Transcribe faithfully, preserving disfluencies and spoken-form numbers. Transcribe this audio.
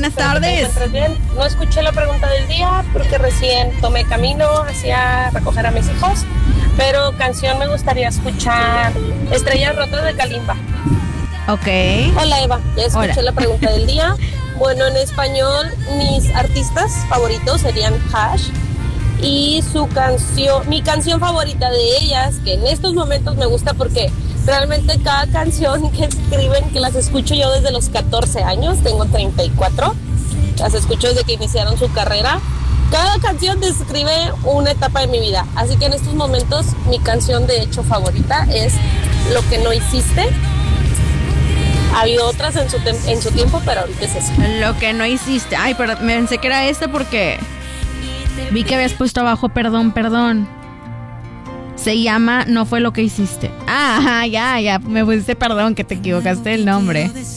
buenas tardes. Bien. No escuché la pregunta del día porque recién tomé camino hacia recoger a mis hijos, pero canción me gustaría escuchar Estrellas Rotas de Kalimba. Ok. Hola Eva, ya escuché Hola. la pregunta del día. Bueno, en español mis artistas favoritos serían Hash y su canción, mi canción favorita de ellas, que en estos momentos me gusta porque realmente cada canción que escriben, que las escucho yo desde los catorce años, tengo treinta y cuatro, las escucho desde que iniciaron su carrera. Cada canción describe una etapa de mi vida, así que en estos momentos mi canción de hecho favorita es Lo que no hiciste. Ha habido otras en su, tem- en su tiempo, pero ahorita es eso. Lo que no hiciste. Ay, pero me pensé que era este porque vi que habías puesto abajo perdón, perdón. Se llama No fue lo que hiciste. Ah, ya, ya, me pusiste perdón que te equivocaste el nombre.